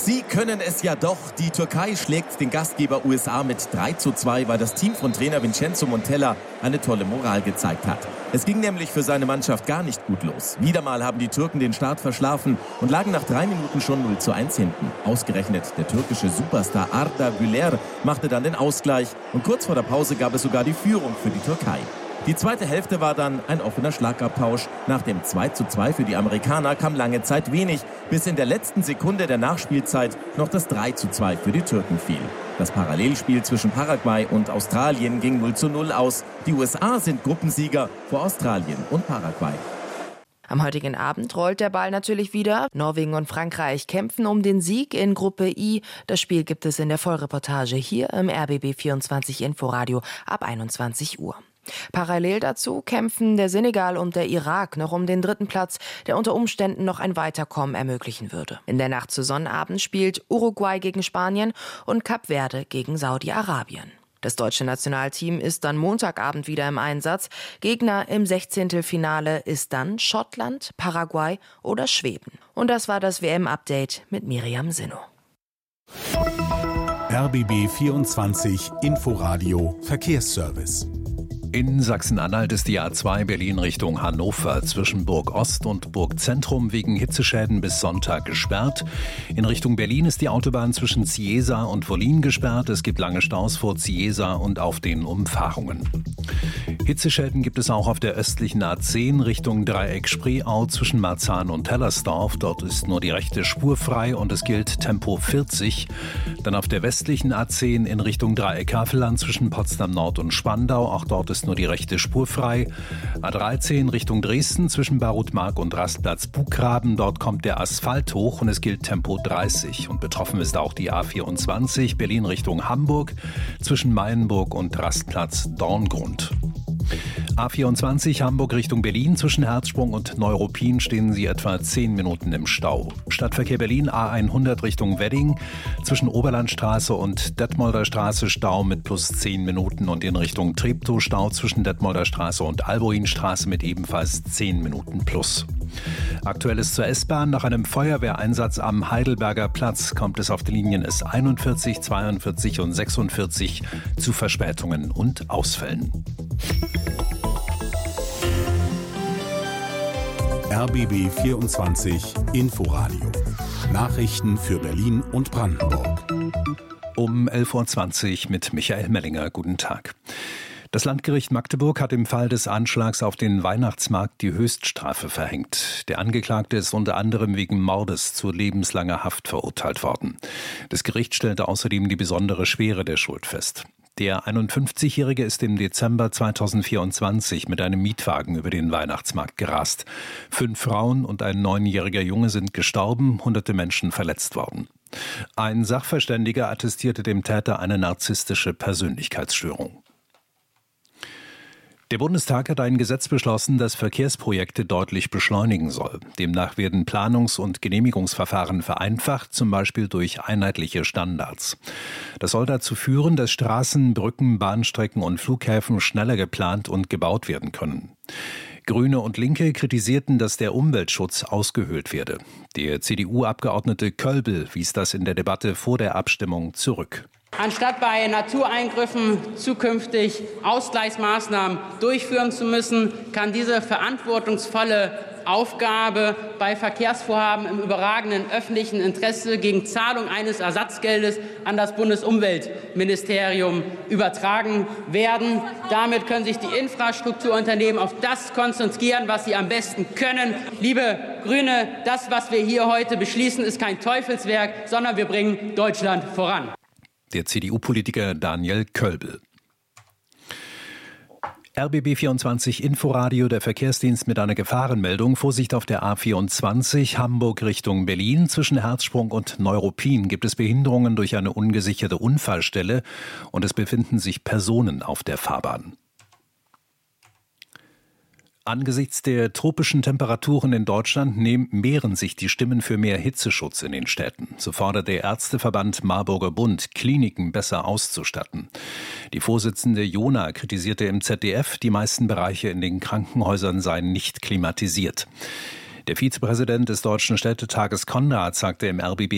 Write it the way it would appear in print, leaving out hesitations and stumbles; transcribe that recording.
Sie können es ja doch. Die Türkei schlägt den Gastgeber USA mit 3:2, weil das Team von Trainer Vincenzo Montella eine tolle Moral gezeigt hat. Es ging nämlich für seine Mannschaft gar nicht gut los. Wieder mal haben die Türken den Start verschlafen und lagen nach 3 Minuten schon 0:1 hinten. Ausgerechnet der türkische Superstar Arda Güler machte dann den Ausgleich und kurz vor der Pause gab es sogar die Führung für die Türkei. Die zweite Hälfte war dann ein offener Schlagabtausch. Nach dem 2:2 für die Amerikaner kam lange Zeit wenig, bis in der letzten Sekunde der Nachspielzeit noch das 3:2 für die Türken fiel. Das Parallelspiel zwischen Paraguay und Australien ging 0:0 aus. Die USA sind Gruppensieger vor Australien und Paraguay. Am heutigen Abend rollt der Ball natürlich wieder. Norwegen und Frankreich kämpfen um den Sieg in Gruppe I. Das Spiel gibt es in der Vollreportage hier im RBB 24 Inforadio ab 21 Uhr. Parallel dazu kämpfen der Senegal und der Irak noch um den 3. Platz, der unter Umständen noch ein Weiterkommen ermöglichen würde. In der Nacht zu Sonnabend spielt Uruguay gegen Spanien und Kap Verde gegen Saudi-Arabien. Das deutsche Nationalteam ist dann Montagabend wieder im Einsatz. Gegner im 16. ist dann Schottland, Paraguay oder Schweden. Und das war das WM-Update mit Miriam Sinno. RBB 24 Inforadio Verkehrsservice. In Sachsen-Anhalt ist die A2 Berlin Richtung Hannover zwischen Burg Ost und Burg Zentrum wegen Hitzeschäden bis Sonntag gesperrt. In Richtung Berlin ist die Autobahn zwischen Ziesa und Wollin gesperrt. Es gibt lange Staus vor Ziesa und auf den Umfahrungen. Hitzeschäden gibt es auch auf der östlichen A10 Richtung Dreieck Spreeau zwischen Marzahn und Hellersdorf. Dort ist nur die rechte Spur frei und es gilt Tempo 40. Dann auf der westlichen A10 in Richtung Dreieck Havelland zwischen Potsdam Nord und Spandau. Auch dort ist nur die rechte Spur frei. A13 Richtung Dresden zwischen Barutmark und Rastplatz Buchgraben. Dort kommt der Asphalt hoch und es gilt Tempo 30. Und betroffen ist auch die A24 Berlin Richtung Hamburg zwischen Mayenburg und Rastplatz Dorngrund. A24 Hamburg Richtung Berlin zwischen Herzsprung und Neuruppin stehen Sie etwa 10 Minuten im Stau. Stadtverkehr Berlin A100 Richtung Wedding zwischen Oberlandstraße und Detmolder Straße Stau mit plus 10 Minuten und in Richtung Treptow Stau zwischen Detmolder Straße und Alboinstraße mit ebenfalls 10 Minuten plus. Aktuell ist zur S-Bahn nach einem Feuerwehreinsatz am Heidelberger Platz kommt es auf die Linien S41, 42 und 46 zu Verspätungen und Ausfällen. RBB 24 Inforadio. Nachrichten für Berlin und Brandenburg. Um 11:20 Uhr mit Michael Mellinger. Guten Tag. Das Landgericht Magdeburg hat im Fall des Anschlags auf den Weihnachtsmarkt die Höchststrafe verhängt. Der Angeklagte ist unter anderem wegen Mordes zu lebenslanger Haft verurteilt worden. Das Gericht stellte außerdem die besondere Schwere der Schuld fest. Der 51-Jährige ist im Dezember 2024 mit einem Mietwagen über den Weihnachtsmarkt gerast. 5 Frauen und ein 9-jähriger Junge sind gestorben, hunderte Menschen verletzt worden. Ein Sachverständiger attestierte dem Täter eine narzisstische Persönlichkeitsstörung. Der Bundestag hat ein Gesetz beschlossen, das Verkehrsprojekte deutlich beschleunigen soll. Demnach werden Planungs- und Genehmigungsverfahren vereinfacht, zum Beispiel durch einheitliche Standards. Das soll dazu führen, dass Straßen, Brücken, Bahnstrecken und Flughäfen schneller geplant und gebaut werden können. Grüne und Linke kritisierten, dass der Umweltschutz ausgehöhlt werde. Der CDU-Abgeordnete Kölbel wies das in der Debatte vor der Abstimmung zurück. Anstatt bei Natureingriffen zukünftig Ausgleichsmaßnahmen durchführen zu müssen, kann diese verantwortungsvolle Aufgabe bei Verkehrsvorhaben im überragenden öffentlichen Interesse gegen Zahlung eines Ersatzgeldes an das Bundesumweltministerium übertragen werden. Damit können sich die Infrastrukturunternehmen auf das konzentrieren, was sie am besten können. Liebe Grüne, das, was wir hier heute beschließen, ist kein Teufelswerk, sondern wir bringen Deutschland voran. Der CDU-Politiker Daniel Kölbel. RBB 24 Inforadio, der Verkehrsdienst mit einer Gefahrenmeldung. Vorsicht auf der A24 Hamburg Richtung Berlin. Zwischen Herzsprung und Neuruppin gibt es Behinderungen durch eine ungesicherte Unfallstelle und es befinden sich Personen auf der Fahrbahn. Angesichts der tropischen Temperaturen in Deutschland mehren sich die Stimmen für mehr Hitzeschutz in den Städten. So fordert der Ärzteverband Marburger Bund, Kliniken besser auszustatten. Die Vorsitzende Jona kritisierte im ZDF, die meisten Bereiche in den Krankenhäusern seien nicht klimatisiert. Der Vizepräsident des Deutschen Städtetages Konrad sagte im RBB